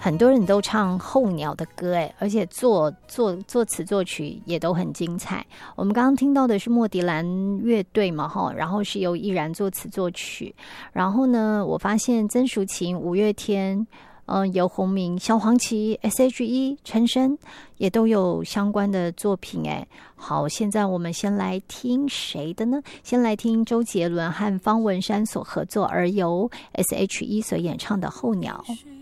很多人都唱候鸟的歌，而且作词作曲也都很精彩。我们刚刚听到的是莫迪兰乐队嘛，然后是由易然作词作曲。然后呢，我发现曾淑琴、五月天、游鸿明、萧煌奇、S.H.E、陈升也都有相关的作品。好，现在我们先来听谁的呢？先来听周杰伦和方文山所合作，而由 S.H.E 所演唱的《候鸟》。